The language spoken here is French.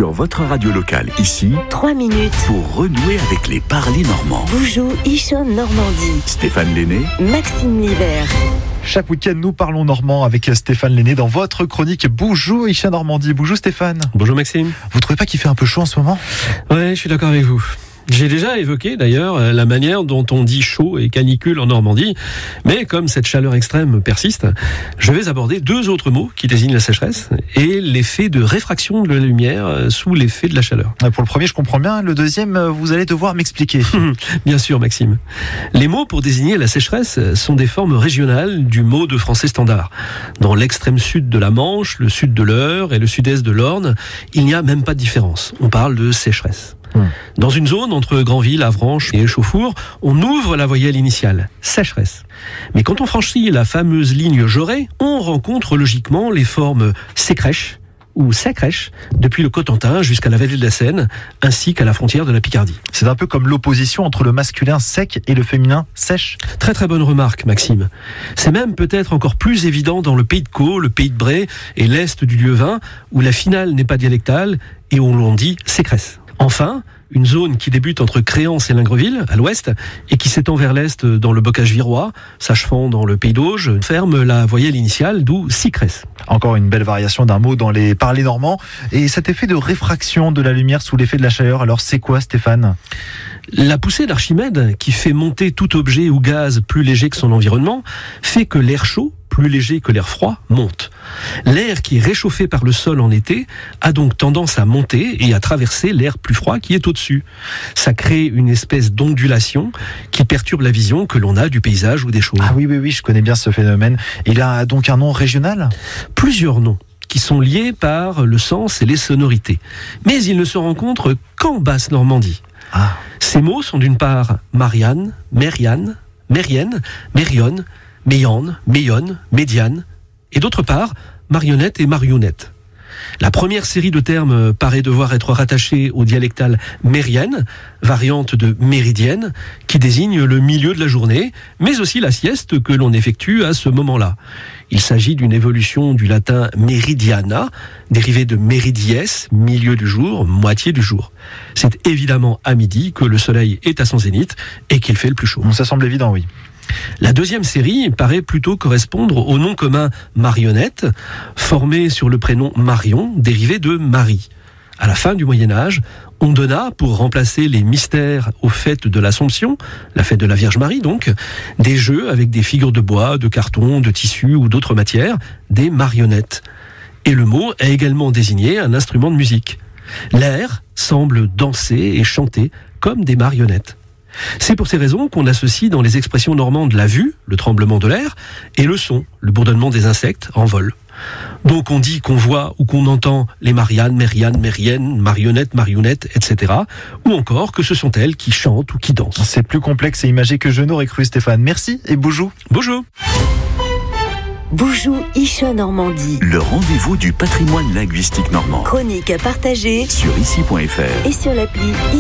Sur votre radio locale, ici, 3 minutes pour renouer avec les parlers normands. Boujou, Ichon, Normandie. Stéphane Lenné, Maxime Liver. Chaque week-end, nous parlons normand avec Stéphane Lenné dans votre chronique Boujou, Ichon, Normandie. Bonjour Stéphane. Bonjour Maxime. Vous trouvez pas qu'il fait un peu chaud en ce moment ? Ouais, je suis d'accord avec vous. J'ai déjà évoqué d'ailleurs la manière dont on dit chaud et canicule en Normandie, mais comme cette chaleur extrême persiste, je vais aborder deux autres mots qui désignent la sécheresse et l'effet de réfraction de la lumière sous l'effet de la chaleur. Pour le premier, je comprends bien. Le deuxième, vous allez devoir m'expliquer. Bien sûr, Maxime. Les mots pour désigner la sécheresse sont des formes régionales du mot de français standard. Dans l'extrême sud de la Manche, le sud de l'Eure et le sud-est de l'Orne, il n'y a même pas de différence. On parle de sécheresse. Dans une zone entre Granville, Avranches et Échauffour, on ouvre la voyelle initiale, sécheresse. Mais quand on franchit la fameuse ligne Jaurès, on rencontre logiquement les formes sécrèche ou sécrèche depuis le Cotentin jusqu'à la vallée de la Seine, ainsi qu'à la frontière de la Picardie. C'est un peu comme l'opposition entre le masculin sec et le féminin sèche. Très très bonne remarque, Maxime. C'est même peut-être encore plus évident dans le Pays de Caux, le Pays de Bray et l'Est du Lieuvin, où la finale n'est pas dialectale et où l'on dit sécresse. Enfin, une zone qui débute entre Créance et Lingreville, à l'ouest, et qui s'étend vers l'est dans le bocage virois, s'achevant dans le Pays d'Auge, ferme la voyelle initiale, d'où Sicresse. Encore une belle variation d'un mot dans les parlers normands. Et cet effet de réfraction de la lumière sous l'effet de la chaleur, alors c'est quoi, Stéphane ? La poussée d'Archimède, qui fait monter tout objet ou gaz plus léger que son environnement, fait que l'air chaud, plus léger que l'air froid, monte. L'air qui est réchauffé par le sol en été a donc tendance à monter et à traverser l'air plus froid qui est au-dessus. Ça crée une espèce d'ondulation qui perturbe la vision que l'on a du paysage ou des choses. Ah oui, je connais bien ce phénomène. Il a donc un nom régional ? Plusieurs noms qui sont liés par le sens et les sonorités. Mais ils ne se rencontrent qu'en Basse-Normandie. Ah. Ces mots sont d'une part Marianne, Mérianne, Mérienne, Mérionne, Méyanne, Méyonne, Médiane, et d'autre part marionnette et mariounette. La première série de termes paraît devoir être rattachée au dialectal mérienne, variante de méridienne, qui désigne le milieu de la journée, mais aussi la sieste que l'on effectue à ce moment-là. Il s'agit d'une évolution du latin meridiana, dérivé de meridies, milieu du jour, moitié du jour. C'est évidemment à midi que le soleil est à son zénith et qu'il fait le plus chaud. Ça semble évident, oui. La deuxième série paraît plutôt correspondre au nom commun marionnette, formé sur le prénom Marion, dérivé de Marie. À la fin du Moyen-Âge, on donna, pour remplacer les mystères aux fêtes de l'Assomption, la fête de la Vierge Marie donc, des jeux avec des figures de bois, de carton, de tissu ou d'autres matières, des marionnettes. Et le mot a également désigné un instrument de musique. L'air semble danser et chanter comme des marionnettes. C'est pour ces raisons qu'on associe dans les expressions normandes la vue, le tremblement de l'air, et le son, le bourdonnement des insectes en vol. Donc on dit qu'on voit ou qu'on entend les Mariannes, Mériannes, Mériennes, marionnettes, mariounettes, etc. Ou encore que ce sont elles qui chantent ou qui dansent. C'est plus complexe et imagé que je n'aurais cru, Stéphane. Merci et Boujou. Bonjour. Boujou, Ichon, Normandie. le rendez-vous du patrimoine linguistique normand. Chronique partagée Sur ici.fr. et sur l'appli